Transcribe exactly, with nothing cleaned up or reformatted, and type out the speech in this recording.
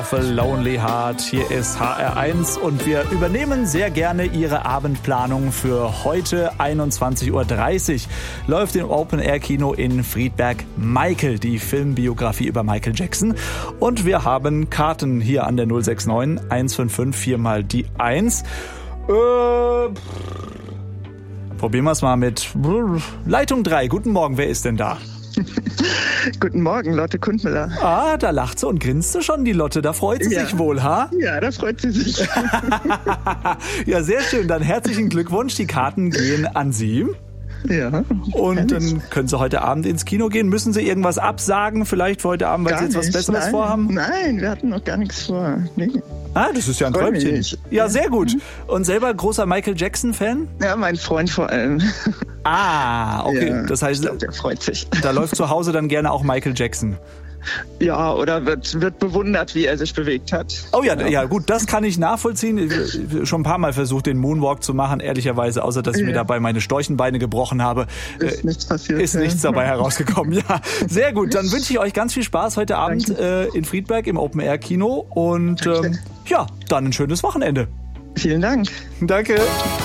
Lonely Heart, hier ist H R eins und wir übernehmen sehr gerne Ihre Abendplanung für heute einundzwanzig Uhr dreißig. Läuft im Open-Air-Kino in Friedberg Michael, die Filmbiografie über Michael Jackson. Und wir haben Karten hier an der null sechs neun eins fünf fünf vier mal die eins. Äh, probieren wir es mal mit Leitung drei. Guten Morgen, wer ist denn da? Guten Morgen, Lotte Kundmüller. Ah, da lacht sie und grinst sie schon, die Lotte. Da freut sie ja. sich wohl, ha? Ja, da freut sie sich. Ja, sehr schön. Dann herzlichen Glückwunsch. Die Karten gehen an Sie. Ja. Und dann können Sie heute Abend ins Kino gehen. Müssen Sie irgendwas absagen, vielleicht für heute Abend, weil gar Sie jetzt was nicht, Besseres nein. vorhaben? Nein, wir hatten noch gar nichts vor. Nee. Ah, das ist ja ein Freu Träumchen. mich. Ja, sehr gut. Und selber großer Michael Jackson-Fan? Ja, mein Freund vor allem. Ah, okay. Ja, das heißt, ich glaub, der freut sich. Da läuft zu Hause dann gerne auch Michael Jackson. Ja, oder wird, wird bewundert, wie er sich bewegt hat. Oh ja, ja, ja, gut, das kann ich nachvollziehen. Ich schon ein paar Mal versucht, den Moonwalk zu machen, ehrlicherweise, außer dass ich ja. mir dabei meine Storchenbeine gebrochen habe. Ist äh, nichts passiert. Ist ja. nichts dabei herausgekommen, ja. Sehr gut, dann wünsche ich euch ganz viel Spaß heute Abend äh, in Friedberg im Open-Air-Kino und ähm, ja, dann ein schönes Wochenende. Vielen Dank. Danke.